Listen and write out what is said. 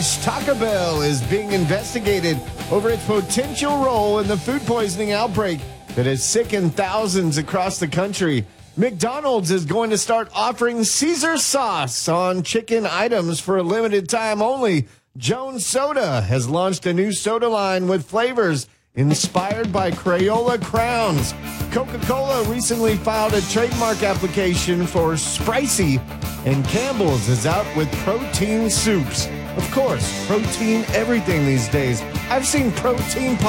Taco Bell is being investigated over its potential role in the food poisoning outbreak that has sickened thousands across the country. McDonald's is going to start offering Caesar sauce on chicken items for a limited time only. Jones Soda has launched a new soda line with flavors inspired by Crayola crowns. Coca-Cola recently filed a trademark application for Spricey, and Campbell's is out with protein soups. Of course, protein everything these days. I've seen protein